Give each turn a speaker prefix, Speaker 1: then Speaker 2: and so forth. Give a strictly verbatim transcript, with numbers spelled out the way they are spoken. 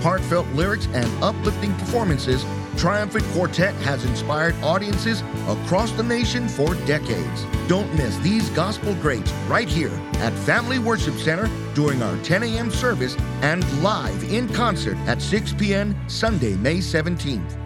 Speaker 1: heartfelt lyrics and uplifting performances, Triumphant Quartet has inspired audiences across the nation for decades. Don't miss these gospel greats right here at Family Worship Center during our ten a.m. service and live in concert at six p.m. Sunday, May seventeenth.